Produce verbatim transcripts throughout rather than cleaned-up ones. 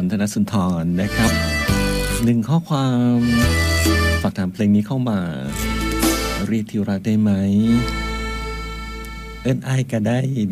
ธนสุนทรนะครับหนึ่งข้อความฝากถามเพลงนี้เข้ามาเรียกที่รักได้ไหมเอิ้นอ้ายก็ได้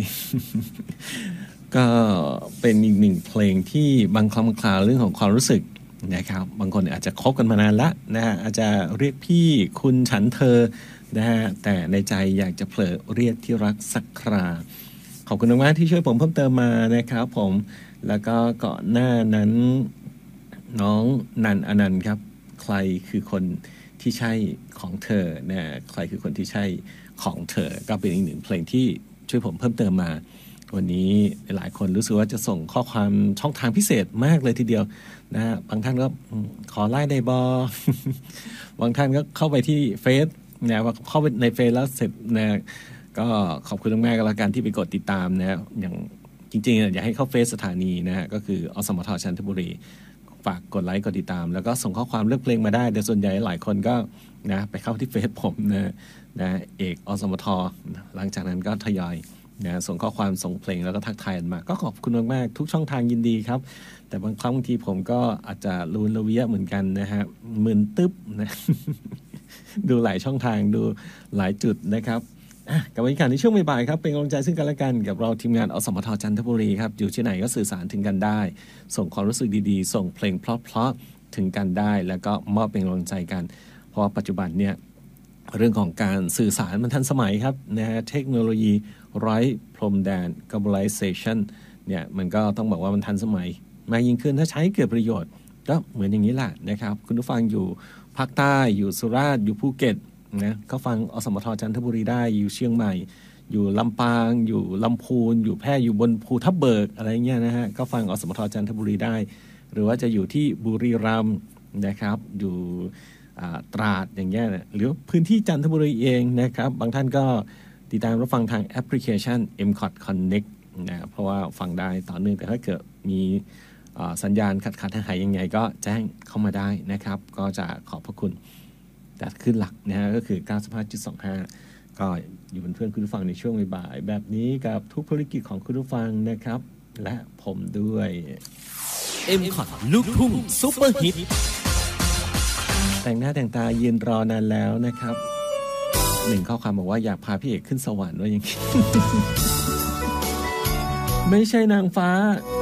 ก็เป็นอีกหนึ่งเพลงที่บางคำคลาเรื่องของความรู้สึกนะครับบางคนอาจจะคบกันมานานละนะฮะอาจจะเรียกพี่คุณฉันเธอนะฮะแต่ในใจอยากจะเผลอเรียกที่รักสักคราขอบคุณมากที่ช่วยผมเพิ่มเติมมานะครับผมแล้วก็ก่อนหน้านั้นน้องนันอนันต์ครับใครคือคนที่ใช่ของเธอนะใครคือคนที่ใช่ของเธอก็เป็นอีกหนึ่งเพลงที่ช่วยผมเพิ่มเติมมาวันนี้หลายคนรู้สึกว่าจะส่งข้อความช่องทางพิเศษมากเลยทีเดียวนะฮะบางท่านก็ขอไล่ได้บอบางท่านก็เข้าไปที่เฟซนะว่าเข้าไปในเฟซแล้วเสร็จนะก็ขอบคุณมากๆก็แล้วกันที่ไปกดติดตามนะอย่างจริงๆอยากให้เข้าเฟซสถานีนะฮะก็คืออสมทจันทบุรีฝากกดไลค์กดติดตามแล้วก็ส่งข้อความเลือกเพลงมาได้แต่ส่วนใหญ่หลายคนก็นะไปเข้าที่เฟซผมนะนะเอกอสมทหลังจากนั้นก็ทยอยนะส่งข้อความส่งเพลงแล้วก็ทักทายมาก็ขอบคุณมากๆทุกช่องทางยินดีครับแต่บางครั้งบางทีผมก็อาจจะลูนละเวียเหมือนกันนะฮะมึนตึ๊บนะ ดูหลายช่องทางดูหลายจุดนะครับกับบรรยากาศในช่วงบ่ายๆครับเป็นกำลังใจซึ่งกันและกันกับเราทีมงานอสมทจันทบุรีครับอยู่ที่ไหนก็สื่อสารถึงกันได้ส่งความรู้สึกดีๆส่งเพลงเพราะๆถึงกันได้แล้วก็มอบเป็นกำลังใจกันเพราะว่าปัจจุบันเนี่ยเรื่องของการสื่อสารมันทันสมัยครับนะฮะเทคโนโลยีไร้พรมแดน globalization เนี่ยมันก็ต้องบอกว่ามันทันสมัยมากยิ่งขึ้นถ้าใช้เกิดประโยชน์ก็เหมือนอย่างนี้แหละนะครับคุณผู้ฟังอยู่ภาคใต้อยู่สุราษฎร์อยู่ภูเก็ตนะก็ฟังอสมทจันทบุรีได้อยู่เชียงใหม่อยู่ลำปางอยู่ลำพูนอยู่แพร่อยู่บนภูทับเบิกอะไรเงี้ยนะฮะก็ฟังอสมทจันทบุรีได้หรือว่าจะอยู่ที่บุรีรัมย์นะครับอยู่ตราดอย่างเงี้ยหรือพื้นที่จันทบุรีเองนะครับบางท่านก็ติดตามรับฟังทางแอปพลิเคชัน เอ็ม คอท Connect นะเพราะว่าฟังได้ต่อเนื่องแต่ถ้าเกิดมีสัญญาณขัดๆหายยังไงก็แจ้งเข้ามาได้นะครับก็จะขอบพระคุณแต่ขึ้นหลักนะฮะก็คือ เก้าสิบห้าจุดสองห้า ก็อยู่เป็นเพื่อนคุณผู้ฟังในช่วงบ่ายแบบนี้กับทุกภารกิจของคุณผู้ฟังนะครับและผมด้วยเอ็ม คอท ลูกทุ่งซุปเปอร์ฮิตแต่งหน้าแต่งตายืนรอนานแล้วนะครับหนึ่งข้อความบอกว่าอยากพาพี่เอกขึ้นสวรรค์ว่าอย่างนี้ ไม่ใช่นางฟ้า